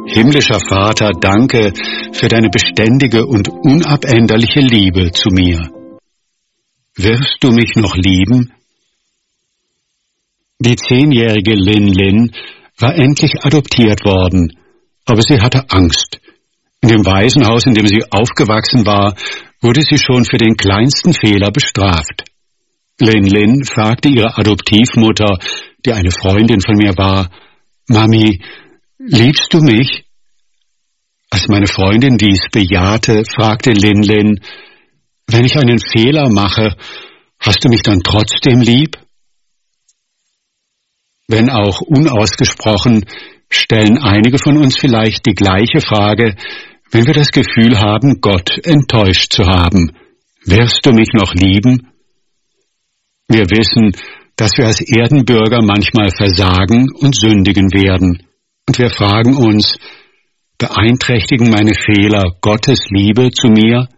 Himmlischer Vater, danke für deine beständige und unabänderliche Liebe zu mir. Wirst du mich noch lieben? Die 10-jährige Lin Lin war endlich adoptiert worden, aber sie hatte Angst. In dem Waisenhaus, in dem sie aufgewachsen war, wurde sie schon für den kleinsten Fehler bestraft. Lin Lin fragte ihre Adoptivmutter, die eine Freundin von mir war, »Mami, liebst du mich?« Als meine Freundin dies bejahte, fragte Lin Lin, »Wenn ich einen Fehler mache, hast du mich dann trotzdem lieb?« Wenn auch unausgesprochen, stellen einige von uns vielleicht die gleiche Frage, wenn wir das Gefühl haben, Gott enttäuscht zu haben. Wirst du mich noch lieben? Wir wissen, dass wir als Erdenbürger manchmal versagen und sündigen werden. Und wir fragen uns, beeinträchtigen meine Fehler Gottes Liebe zu mir?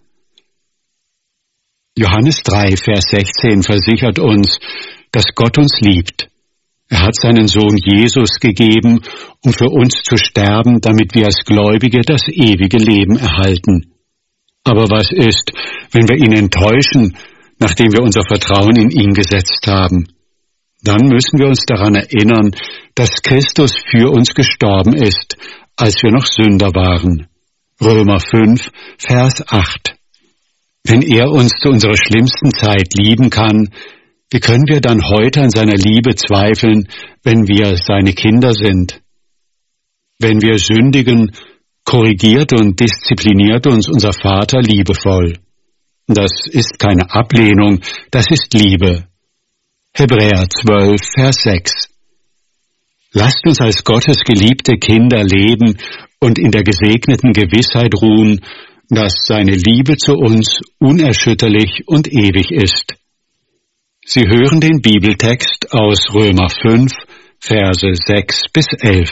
Johannes 3, Vers 16 versichert uns, dass Gott uns liebt. Er hat seinen Sohn Jesus gegeben, um für uns zu sterben, damit wir als Gläubige das ewige Leben erhalten. Aber was ist, wenn wir ihn enttäuschen, nachdem wir unser Vertrauen in ihn gesetzt haben? Dann müssen wir uns daran erinnern, dass Christus für uns gestorben ist, als wir noch Sünder waren. Römer 5, Vers 8. Wenn er uns zu unserer schlimmsten Zeit lieben kann, wie können wir dann heute an seiner Liebe zweifeln, wenn wir seine Kinder sind? Wenn wir sündigen, korrigiert und diszipliniert uns unser Vater liebevoll. Das ist keine Ablehnung, das ist Liebe. Hebräer 12, Vers 6. Lasst uns als Gottes geliebte Kinder leben und in der gesegneten Gewissheit ruhen, dass seine Liebe zu uns unerschütterlich und ewig ist. Sie hören den Bibeltext aus Römer 5, Verse 6 bis 11.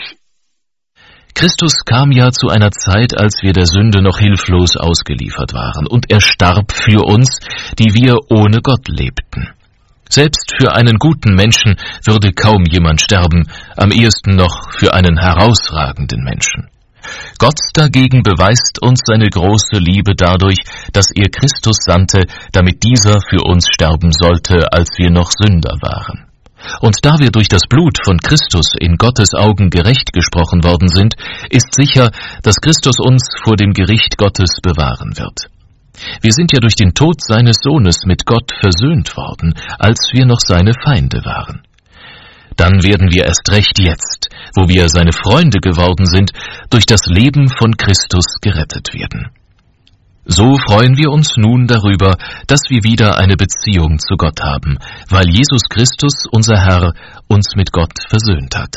Christus kam ja zu einer Zeit, als wir der Sünde noch hilflos ausgeliefert waren, und er starb für uns, die wir ohne Gott lebten. Selbst für einen guten Menschen würde kaum jemand sterben, am ehesten noch für einen herausragenden Menschen. Gott dagegen beweist uns seine große Liebe dadurch, dass er Christus sandte, damit dieser für uns sterben sollte, als wir noch Sünder waren. Und da wir durch das Blut von Christus in Gottes Augen gerecht gesprochen worden sind, ist sicher, dass Christus uns vor dem Gericht Gottes bewahren wird. Wir sind ja durch den Tod seines Sohnes mit Gott versöhnt worden, als wir noch seine Feinde waren. Dann werden wir erst recht jetzt, wo wir seine Freunde geworden sind, durch das Leben von Christus gerettet werden. So freuen wir uns nun darüber, dass wir wieder eine Beziehung zu Gott haben, weil Jesus Christus, unser Herr, uns mit Gott versöhnt hat.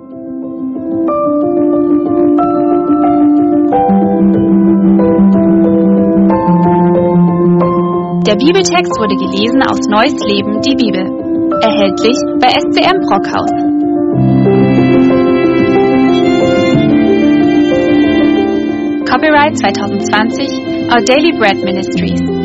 Der Bibeltext wurde gelesen aus Neues Leben, die Bibel. Erhältlich bei SCM Brockhaus. Copyright 2020, Our Daily Bread Ministries.